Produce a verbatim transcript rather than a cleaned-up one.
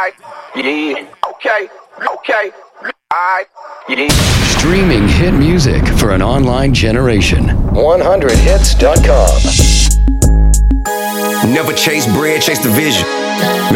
Alright, yeah, okay, okay, alright, yeah. Streaming hit music for an online generation. one hundred hits dot com. Never chase bread, chase the vision.